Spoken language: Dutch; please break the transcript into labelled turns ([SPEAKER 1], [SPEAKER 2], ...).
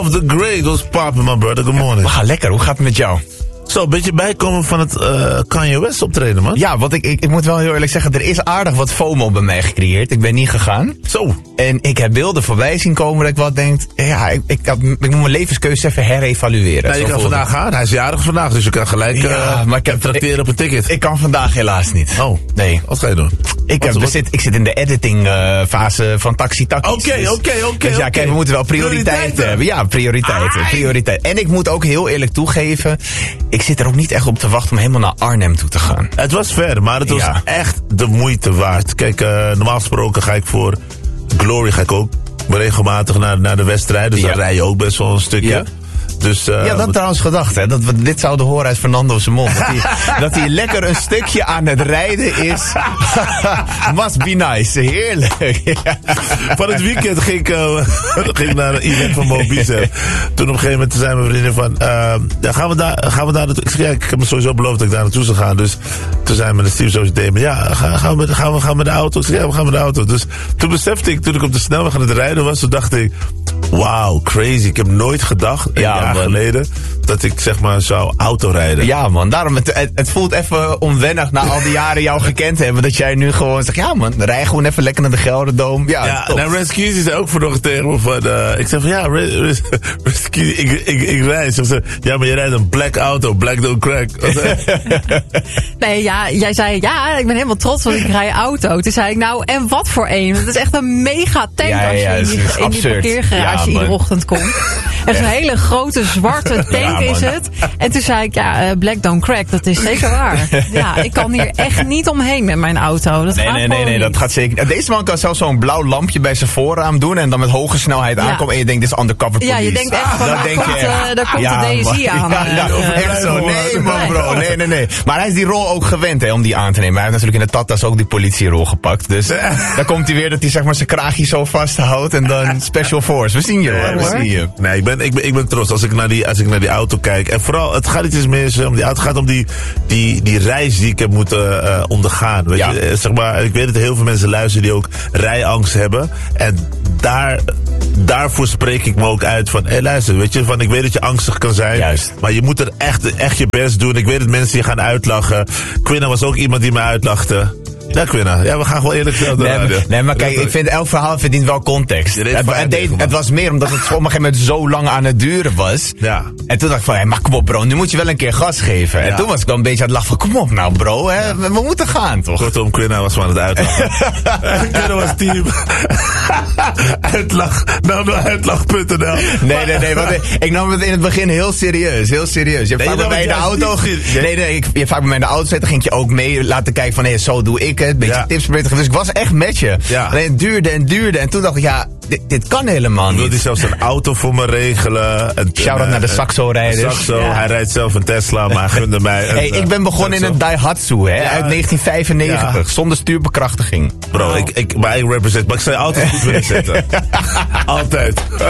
[SPEAKER 1] Of the Great was popping, my brother. Good morning.
[SPEAKER 2] We gaan lekker, hoe gaat het met jou?
[SPEAKER 1] Zo, een beetje bijkomen van het Kanye West optreden, man.
[SPEAKER 2] Ja, want ik moet wel heel eerlijk zeggen, er is aardig wat FOMO bij mij gecreëerd. Ik ben niet gegaan.
[SPEAKER 1] Zo.
[SPEAKER 2] En ik heb beelden voorbij zien komen dat ik wat denk, ja, ik moet mijn levenskeuze even herevalueren.
[SPEAKER 1] Ja, je kan vandaag gaan. Hij is jarig vandaag, dus je kan gelijk
[SPEAKER 2] maar ik heb
[SPEAKER 1] trakteren op een ticket.
[SPEAKER 2] Ik kan vandaag helaas niet.
[SPEAKER 1] Oh,
[SPEAKER 2] nee.
[SPEAKER 1] Wat ga je doen?
[SPEAKER 2] Ik zit in de editing fase van Taxi Takkies.
[SPEAKER 1] Oké.
[SPEAKER 2] Dus ja, kijk, we moeten wel prioriteiten hebben. Ja, prioriteiten. En ik moet ook heel eerlijk toegeven, ik zit er ook niet echt op te wachten om helemaal naar Arnhem toe te gaan.
[SPEAKER 1] Het was ver, maar het was echt de moeite waard. Kijk, normaal gesproken ga ik voor Glory ook regelmatig naar de wedstrijd. Dus dan rij je ook best wel een stukje.
[SPEAKER 2] Ja.
[SPEAKER 1] Dus,
[SPEAKER 2] dat trouwens gedacht, hè. Dat we dit zouden horen uit Fernando zijn mond. Dat hij lekker een stukje aan het rijden is. Must be nice. Heerlijk.
[SPEAKER 1] Van het weekend ging ik naar een event van Mobize. Toen op een gegeven moment zei mijn vriendin van... gaan we daar naartoe? Ik zei, ik heb me sowieso beloofd dat ik daar naartoe zou gaan. Dus toen zei mijn Steve zo tegen me... Ja, gaan we met de auto? Ik zei, ja, we gaan met de auto. Dus toen besefte ik, toen ik op de snelweg aan het rijden was... Toen dacht ik, wauw, crazy. Ik heb nooit gedacht... geleden, dat ik zeg maar zou autorijden.
[SPEAKER 2] Ja man, daarom het voelt even onwennig na al die jaren jou gekend hebben, dat jij nu gewoon zegt, ja man, rij gewoon even lekker naar de Gelderdoom. Ja,
[SPEAKER 1] nou Rescue zei ook vanochtend tegen me van, ik zeg van ja, Rescue, ik rijd. Ze zei, ja, maar je rijdt een black auto, black don't crack.
[SPEAKER 3] Nee, ja, jij zei, ja, ik ben helemaal trots want ik rij auto. Toen zei ik, nou, en wat voor een? Het is echt een mega tank als je in die parkeergarage iedere ochtend komt. Er is een hele grote zwarte tank is het. En toen zei ik, ja, black don't crack, dat is zeker waar. Ja, ik kan hier echt niet omheen met mijn auto. Dat gaat
[SPEAKER 2] nee, dat gaat zeker. Deze man kan zelfs zo'n blauw lampje bij zijn voorraam doen en dan met hoge snelheid aankomen en je denkt, dit is undercover police.
[SPEAKER 3] Ja, je denkt echt van, daar komt de DSI aan.
[SPEAKER 2] Echt zo. Nee man bro, nee. Maar hij is die rol ook gewend om die aan te nemen. Hij heeft natuurlijk in de Tata's ook die politierol gepakt. Dus dan komt hij weer dat hij zeg maar zijn kraagje zo vasthoudt en dan Special Force. We zien je hoor, we zien je.
[SPEAKER 1] Nee, ik ben trots als ik naar die auto kijk. En vooral, het gaat niet eens meer om die auto. Het gaat om die reis die ik heb moeten ondergaan. Weet je? Zeg maar, ik weet dat er heel veel mensen luisteren die ook rijangst hebben. En daarvoor spreek ik me ook uit van, hé luister, weet je, van ik weet dat je angstig kan zijn.
[SPEAKER 2] Juist.
[SPEAKER 1] Maar je moet er echt je best doen. Ik weet dat mensen je gaan uitlachen. Quinna was ook iemand die me uitlachte. Ja, Quinna. Ja, we gaan gewoon eerlijk vertellen.
[SPEAKER 2] Nee, maar kijk, ik vind elk verhaal verdient wel context. Het was meer omdat het op een gegeven moment zo lang aan het duren was. Ja. En toen dacht ik van, hey, maar kom op bro, nu moet je wel een keer gas geven. Ja. En toen was ik wel een beetje aan het lachen van, kom op nou bro, hè, we moeten gaan toch?
[SPEAKER 1] Kortom, Quinna was van het uitlachen. Quinna was team. Uitlach.nl.
[SPEAKER 2] Nee, want ik nam het in het begin heel serieus. Je hebt vaak bij mij in de auto... je hebt vaak bij mij in de auto zitten, ging je ook mee laten kijken van, hé, zo doe ik het. Een beetje tips proberen. Dus ik was echt met je. Ja. Alleen het duurde. En toen dacht ik, ja, dit kan helemaal niet.
[SPEAKER 1] Wilde hij zelfs een auto voor me regelen.
[SPEAKER 2] Shout-out naar de Saxo-rijders.
[SPEAKER 1] Hij rijdt zelf een Tesla, maar gunde mij
[SPEAKER 2] ik ben begonnen in een Daihatsu, hè, uit 1995. Zonder stuurbekrachtiging.
[SPEAKER 1] Bro, maar ik represent. Maar ik zou je altijd goed willen zetten. Altijd.